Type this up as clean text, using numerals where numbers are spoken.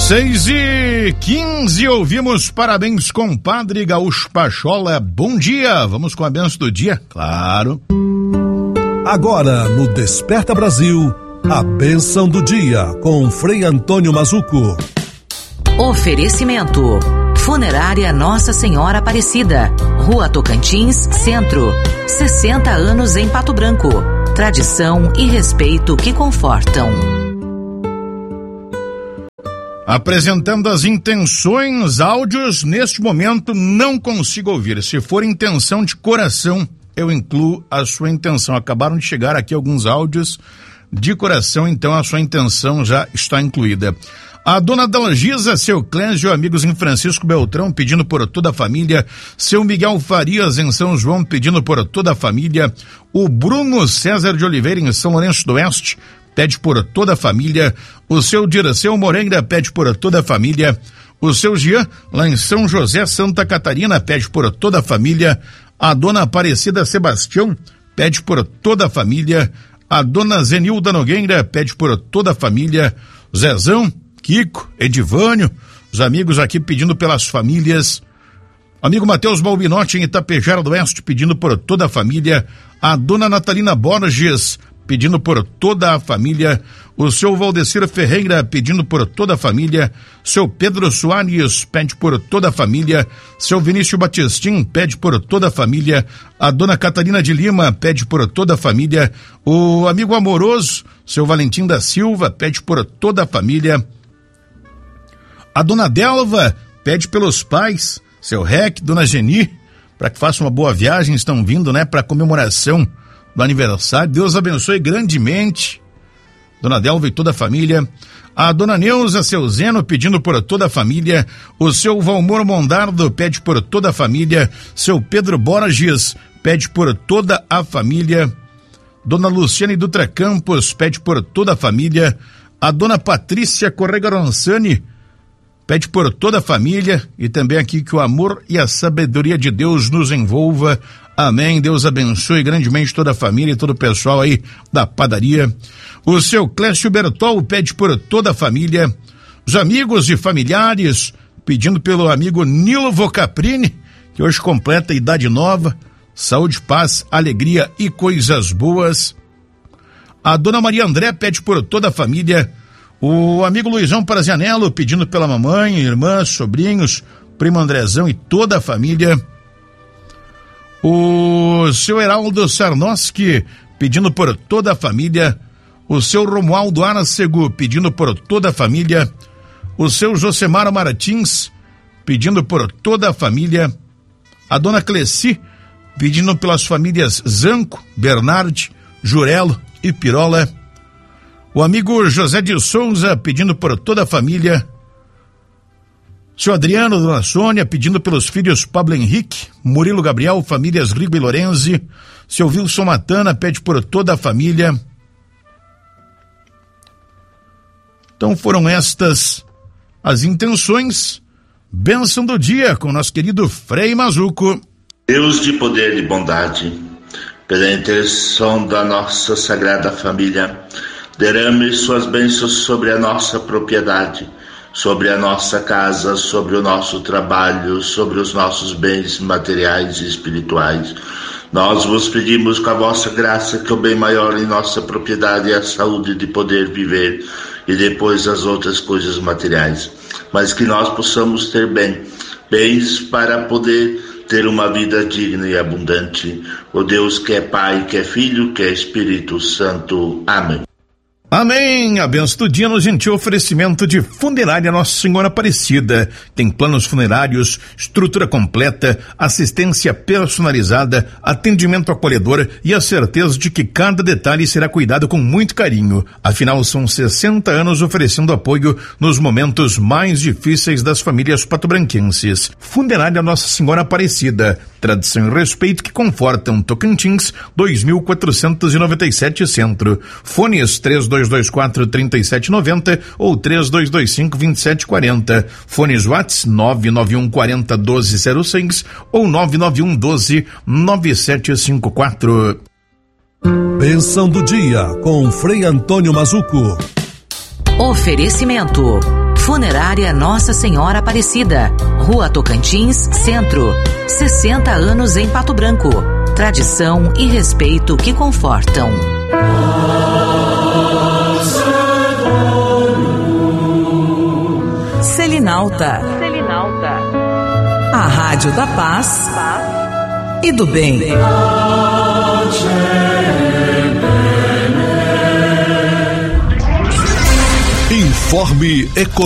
6h15, ouvimos Parabéns, Compadre Gaúcho Pachola. Bom dia, vamos com a benção do dia, claro. Agora no Desperta Brasil, a benção do dia com Frei Antônio Mazuco. Oferecimento: Funerária Nossa Senhora Aparecida, Rua Tocantins, Centro. 60 anos em Pato Branco. Tradição e respeito que confortam. Apresentando as intenções, áudios, neste momento não consigo ouvir. Se for intenção de coração, eu incluo a sua intenção. Acabaram de chegar aqui alguns áudios de coração, então a sua intenção já está incluída. A dona Dalgisa, seu Clésio, amigos em Francisco Beltrão, pedindo por toda a família. Seu Miguel Farias, em São João, pedindo por toda a família. O Bruno César de Oliveira, em São Lourenço do Oeste, pede por toda a família. O seu Dirceu Moreira pede por toda a família. O seu Jean, lá em São José, Santa Catarina, pede por toda a família. A dona Aparecida Sebastião pede por toda a família. A dona Zenilda Nogueira pede por toda a família. Zezão, Kiko, Edivânio, os amigos aqui pedindo pelas famílias. Amigo Matheus Balbinotti, em Itapejara do Oeste, pedindo por toda a família. A dona Natalina Borges pedindo por toda a família. O seu Valdecir Ferreira pedindo por toda a família. Seu Pedro Soares pede por toda a família. Seu Vinícius Batistin pede por toda a família. A dona Catarina de Lima pede por toda a família. O amigo amoroso, seu Valentim da Silva, pede por toda a família. A dona Delva pede pelos pais, seu Rec, dona Geni, para que façam uma boa viagem, estão vindo, né, para comemoração do aniversário. Deus abençoe grandemente dona Delva e toda a família. A dona Neuza, seu Zeno, pedindo por toda a família. O seu Valmor Mondardo pede por toda a família. Seu Pedro Borges pede por toda a família. Dona Luciane Dutra Campos pede por toda a família. A dona Patrícia Correga Ronsani pede por toda a família, e também aqui que o amor e a sabedoria de Deus nos envolva. Amém. Deus abençoe grandemente toda a família e todo o pessoal aí da padaria. O seu Clécio Bertol pede por toda a família. Os amigos e familiares pedindo pelo amigo Nilvo Caprini, que hoje completa a idade nova. Saúde, paz, alegria e coisas boas. A dona Maria André pede por toda a família. O amigo Luizão Parazianello pedindo pela mamãe, irmãs, sobrinhos, primo Andrezão e toda a família. O seu Heraldo Sarnoski pedindo por toda a família. O seu Romualdo Arcego pedindo por toda a família. O seu Josemar Martins pedindo por toda a família. A dona Cleci pedindo pelas famílias Zanco, Bernardi, Jurelo e Pirola. O amigo José de Souza pedindo por toda a família. Seu Adriano, dona Sônia, pedindo pelos filhos Pablo Henrique, Murilo Gabriel, famílias Rigo e Lorenzi. Seu Wilson Matana pede por toda a família. Então foram estas as intenções. Bênção do dia com o nosso querido Frei Mazuco. Deus de poder e de bondade, pela intercessão da nossa Sagrada Família, derrame suas bênçãos sobre a nossa propriedade, sobre a nossa casa, sobre o nosso trabalho, sobre os nossos bens materiais e espirituais. Nós vos pedimos com a vossa graça que o bem maior em nossa propriedade é a saúde de poder viver e depois as outras coisas materiais, mas que nós possamos ter bens para poder ter uma vida digna e abundante. O Deus que é Pai, que é Filho, que é Espírito Santo. Amém. Amém. A benção do dia no gentil oferecimento de Funerária Nossa Senhora Aparecida. Tem planos funerários, estrutura completa, assistência personalizada, atendimento acolhedor e a certeza de que cada detalhe será cuidado com muito carinho. Afinal, são 60 anos oferecendo apoio nos momentos mais difíceis das famílias patobranquenses. Funerária Nossa Senhora Aparecida. Tradição e respeito que confortam. Tocantins, 2497 Centro. Fones 3224-3790 ou 3225-2740. Fones Whats 99140-1206 ou 99112-9754. Bênção do dia com Frei Antônio Mazuco. Oferecimento: Funerária Nossa Senhora Aparecida, Rua Tocantins, Centro. 60 anos em Pato Branco. Tradição e respeito que confortam. Selinalta. A Rádio da Paz e do Bem. Informe Econômico.